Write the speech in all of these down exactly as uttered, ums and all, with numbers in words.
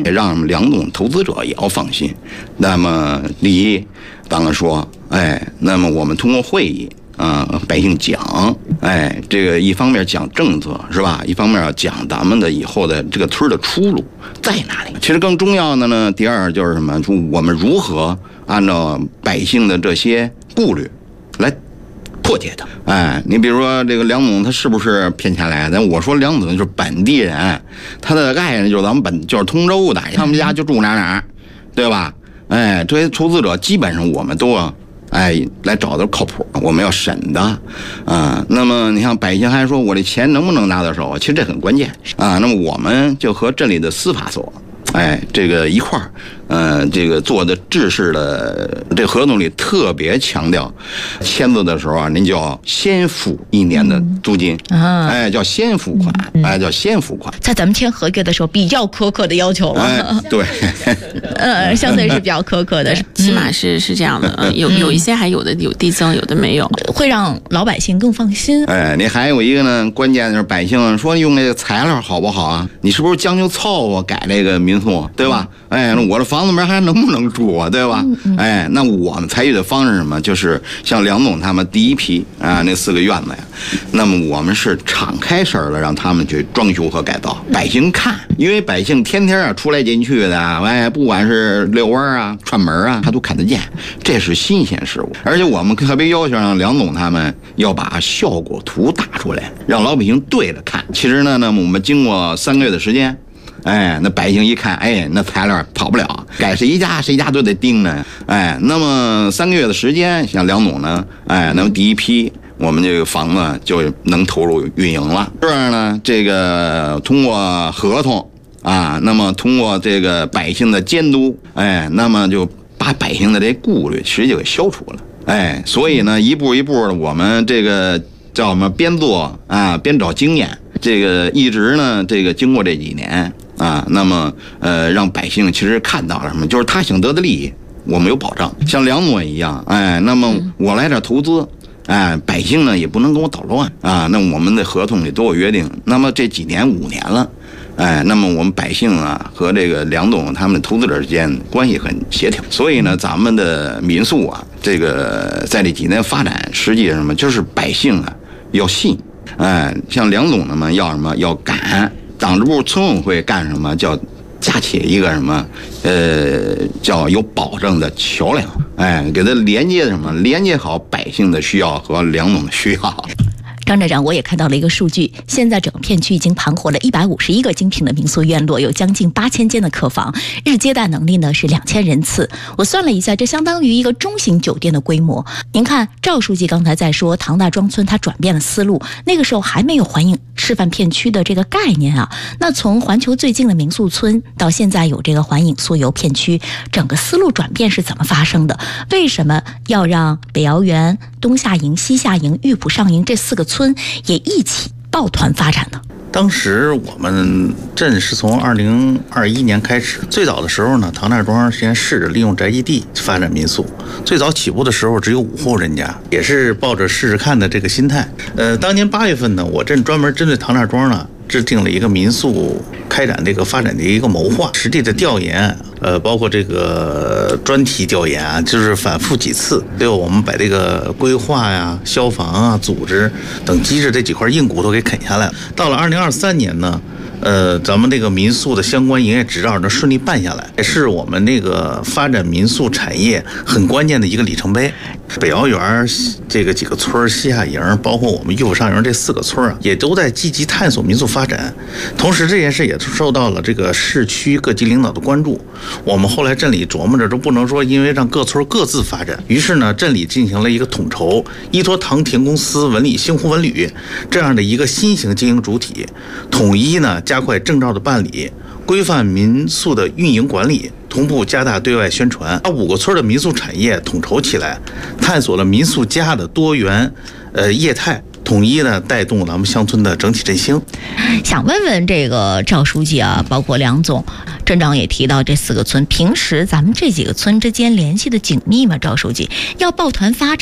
让梁董投资者也要放心。那么第一，刚刚说，哎，那么我们通过会议啊、呃，百姓讲，哎，这个一方面讲政策是吧？一方面要讲咱们的以后的这个村的出路在哪里。其实更重要的呢，第二就是什么？说我们如何按照百姓的这些顾虑来破解它。哎，你比如说这个梁总他是不是骗钱来的？我说梁总就是本地人，他的爱人就是咱们本就是通州的，他们家就住哪哪，对吧？哎，这些投资者基本上我们都要哎来找的靠谱，我们要审的啊、呃。那么你像百姓还说我这钱能不能拿到手？其实这很关键啊。那么我们就和这里的司法所。哎，这个一块儿，呃，这个做的制式的这合同里特别强调，签字的时候啊，您就要先付一年的租金，嗯、哎，叫先付款，嗯、哎，叫先付款。 在咱们签合约的时候，比较苛刻的要求了。 哎、对， 呃，相对是比较苛刻的， 起码是是这样的，嗯、有有一些还有的有递增，有的没有， 会让老百姓更放心。 哎，你还有一个呢，关键是百姓说用这个材料好不好啊？你是不是将就凑合改这个民？对吧？哎，我这房子里面还能不能住啊？对吧？哎，那我们采取的方式是什么？就是像梁总他们第一批啊，那四个院子呀，那么我们是敞开身了，让他们去装修和改造，百姓看，因为百姓天天啊出来进去的，哎，不管是遛弯啊、串门啊，他都看得见，这是新鲜事物。而且我们特别要求让梁总他们要把效果图打出来，让老百姓对着看。其实呢，那么我们经过三个月的时间。哎，那百姓一看，哎，那材料跑不了，改谁家谁家都得盯着。哎，那么三个月的时间，像梁总呢，哎，那么第一批我们这个房子就能投入运营了。这样呢，这个通过合同啊，那么通过这个百姓的监督，哎，那么就把百姓的这顾虑其实就给消除了。哎，所以呢，一步一步的，我们这个叫我们边做啊边找经验，这个一直呢，这个经过这几年。啊，那么呃，让百姓其实看到了什么？就是他想得的利益，我们有保障。像梁总一样，哎，那么我来这投资，哎，百姓呢也不能跟我捣乱啊。那我们的合同里都有约定。那么这几年五年了，哎，那么我们百姓啊和这个梁总他们的投资者之间关系很协调。所以呢，咱们的民宿啊，这个在这几年发展，实际上什么就是百姓啊要信，哎，像梁总他们要什么要敢。党支部村委会干什么？叫架起一个什么？呃，叫有保证的桥梁，哎，给它连接什么？连接好百姓的需要和梁总的需要。 张站长，我也看到了一个数据，现在整个片区已经盘活了一百五十一个精品的民宿院落，有将近八千间的客房，日接待能力呢是两千人次。我算了一下，这相当于一个中型酒店的规模。您看，赵书记刚才在说唐大庄村他转变了思路，那个时候还没有环影示范片区的这个概念啊。那从环球最近的民宿村到现在有这个环影溯游片区，整个思路转变是怎么发生的？为什么要让北瑶园、东夏营、西夏营、玉浦上营这四个村村也一起抱团发展的。 当时我们镇是从二零二一年开始，最早的时候呢，唐大庄先试着利用宅基地发展民宿。最早起步的时候只有五户人家，也是抱着试试看的这个心态。呃，当年八月份呢，我镇专门针对唐大庄呢制定了一个民宿开展这个发展的一个谋划，实地的调研，呃，包括这个专题调研啊，就是反复几次，最后我们把这个规划呀、消防啊、组织等机制这几块硬骨头给啃下来了。到了二零二三年呢，呃，咱们这个民宿的相关营业执照呢顺利办下来，也是我们这个发展民宿产业很关键的一个里程碑。北瑶园这个几个村，西夏营，包括我们玉浦上营这四个村啊，也都在积极探索民宿发展。同时，这件事也受到了这个市区各级领导的关注。我们后来镇里琢磨着，都不能说因为让各村各自发展，于是呢，镇里进行了一个统筹，依托唐田公司、文理、星湖文旅这样的一个新型经营主体，统一呢加快证照的办理，规范民宿的运营管理，同步加大对外宣传，把五个村的民宿产业统筹起来，探索了民宿家的多元呃业态，统一呢带动咱们乡村的整体振兴。 想问问这个赵书记啊，包括梁总、镇长也提到这四个村，平时咱们这几个村之间联系的紧密吗？赵书记要抱团发展，它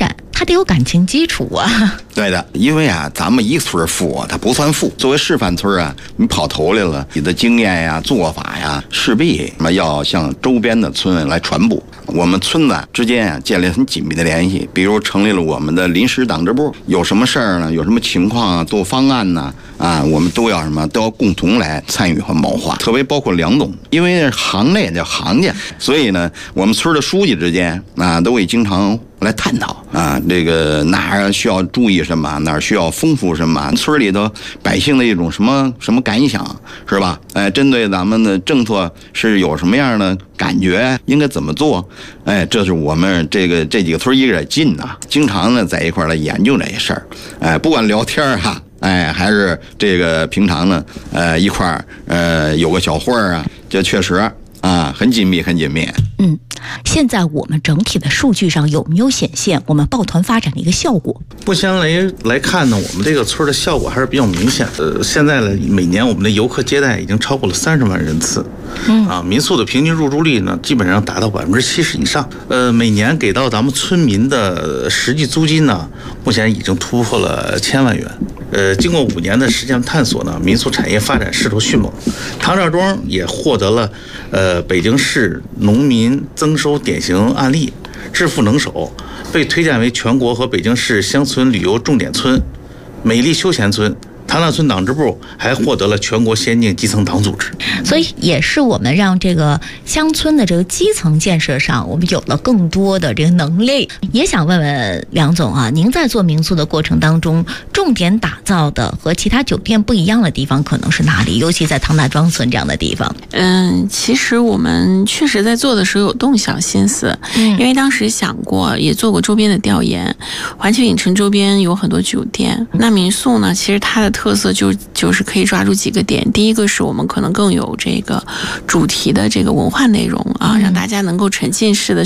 还得有感情基础啊。 对的，因为啊，咱们一村富啊，它不算富。作为示范村啊，你跑头来了，你的经验呀、做法呀，势必要向周边的村来传播。我们村子之间啊，建立很紧密的联系。比如成立了我们的临时党支部，有什么事儿呢？有什么情况啊？做方案呢？啊，我们都要什么？都要共同来参与和谋划。特别包括梁总，因为行内叫行家，所以呢，我们村的书记之间啊，都会经常来探讨啊，这个哪儿需要注意什么，哪儿需要丰富什么，村里头百姓的一种什么什么感想，是吧？哎，针对咱们的政策是有什么样的感觉，应该怎么做？哎，这是我们这个这几个村一个劲呐，经常呢在一块儿来研究这些事儿。哎，不管聊天哈、啊，哎，还是这个平常呢，呃，一块儿呃有个小会儿啊，这确实啊很紧密，很紧密。 嗯，现在我们整体的数据上有没有显现我们抱团发展的一个效果？ 目前来来看呢，我们这个村的效果还是比较明显的。现在呢，每年我们的游客接待已经超过了三十万人次，嗯啊，民宿的平均入住率呢，基本上达到百分之七十以上。呃，每年给到咱们村民的实际租金呢，目前已经突破了千万元。呃，经过五年的实践探索呢，民宿产业发展势头迅猛，唐寨庄也获得了呃北京市农民增收典型案例，致富能手，被推荐为全国和北京市乡村旅游重点村、美丽休闲村。唐寨村党支部还获得了全国先进基层党组织， 所以也是我们让这个乡村的这个基层建设上，我们有了更多的这个能力。也想问问梁总啊，您在做民宿的过程当中，重点打造的和其他酒店不一样的地方可能是哪里？尤其在唐寨庄村这样的地方。 嗯，其实我们确实在做的时候有动小心思，嗯，因为当时想过，也做过周边的调研，环球影城周边有很多酒店，那民宿呢，其实它的特色就就是可以抓住几个点。第一个是我们可能更有这个主题的这个文化内容啊，让大家能够沉浸式的